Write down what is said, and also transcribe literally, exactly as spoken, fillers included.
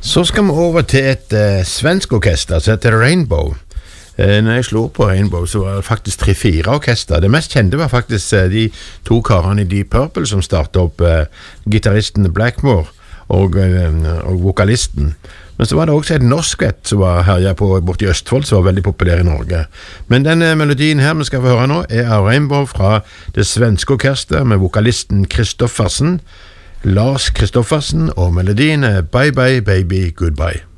Så skal vi over til et uh, svensk orkester som heter Rainbow. Uh, når jeg slo på Rainbow, så var det faktisk tre-fire orkester. Det mest kjente var faktisk uh, de to karene i Deep Purple som startet opp uh, gitaristen Blackmore og, uh, og vokalisten. Men så var det også et norsk et som var herja på borte i Østfold, som var veldig populær i Norge. Men denne melodien her vi skal få høre nå er av Rainbow fra det svenske orkester med vokalisten Kristoffersen, Lars Kristoffersen, og melodien er Bye Bye Baby Goodbye.